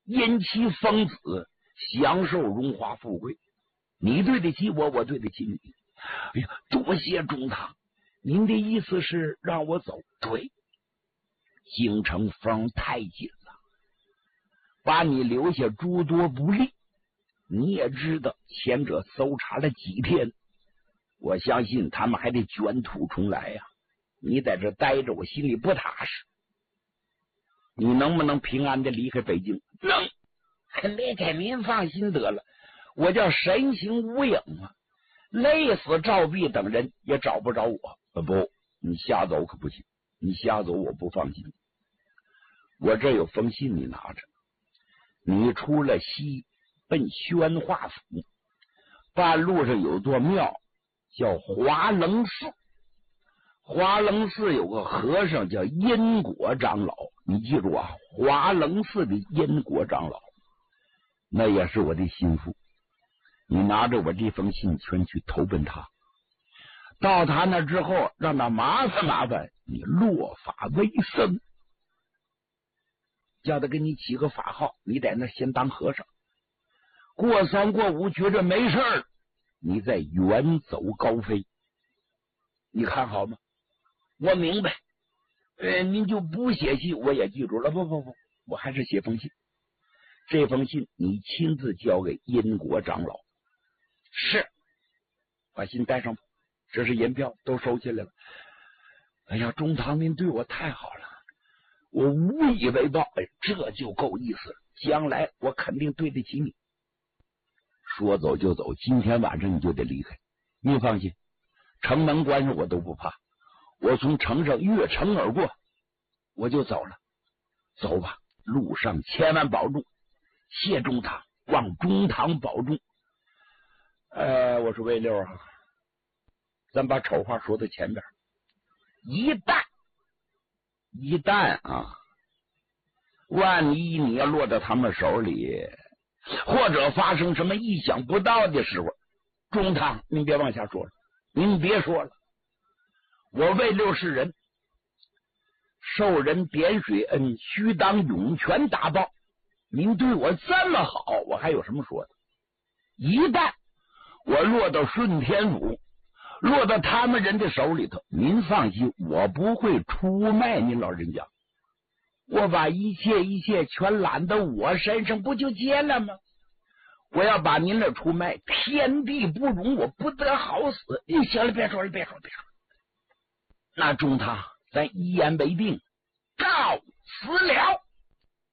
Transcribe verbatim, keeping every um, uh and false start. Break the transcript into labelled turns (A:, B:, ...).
A: 因其疯子，享受荣华富贵。你对得起我，我对得起你。哎呀，多谢中堂，您的意思是让我走？对，京城风太紧了，把你留下诸多不利。你也知道，前者搜查了几天，我相信他们还得卷土重来呀、啊。你在这待着，我心里不踏实。你能不能平安的离开北京？能，离开您放心得了。我叫神行无影啊，累死赵弼等人也找不着我。呃，不，你瞎走可不行，你瞎走我不放心。我这有封信你拿着，你出了西奔宣化府，半路上有座庙叫华棱寺，华棱寺有个和尚叫因果长老，你记住啊，华棱寺的因果长老那也是我的心腹。你拿着我这封信全去投奔他，到他那之后让他麻烦麻烦你落法为僧，叫他给你起个法号，你在那先当和尚，过三过五觉着没事儿，你再远走高飞。你看好吗？我明白。呃，您就不写信我也记住了。不不不，我还是写封信。这封信你亲自交给因果长老。是，把信带上吧，这是银票都收起来了。哎呀，中堂您对我太好了，我无以为报。哎，这就够意思了，将来我肯定对得起你。说走就走，今天晚上你就得离开。您放心，城门关上我都不怕，我从城上越城而过，我就走了。走吧，路上千万保重。谢中堂，望中堂保重。呃，我说魏六啊，咱把丑话说到前边，一旦一旦啊，万一你要落到他们手里，或者发生什么意想不到的时候，中堂您别往下说了，您别说了，我魏六是人，受人点水恩，须当涌泉答报。您对我这么好，我还有什么说的？一旦我落到顺天府，落到他们人的手里头，您放心，我不会出卖您老人家，我把一切一切全揽到我身上，不就结了吗？我要把您这出卖，天地不容，我不得好死。行了，别说了，别说了，别说了。那中堂，咱一言为定，告辞了。